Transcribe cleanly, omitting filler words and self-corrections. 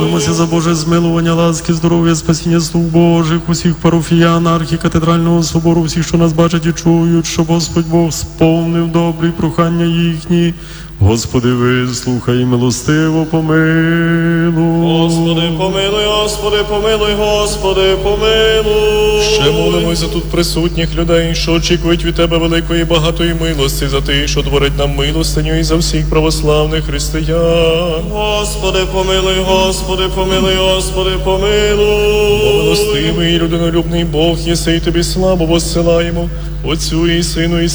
Молимося за Боже змилування, ласки, здоров'я, спасіння слуг Божих, усіх парафіян, архікатедрального собору, всіх, що нас бачать і чують, щоб Господь Бог сповнив добрі прохання їхні. Господи, вислухай, милостиво помилуй. Господи, помилуй, Господи, помилуй, Господи, помилуй. Ще молимося тут присутніх людей, що очікують від Тебе великої багатої милості, за Ти, що творить нам милостиню, і за всіх православних християн. Господи, помилуй, Господи, помилуй, Господи, помилуй. Милостивий і людинолюбний Бог, єси, і Тобі славу воссилаємо, Отцю і Сину і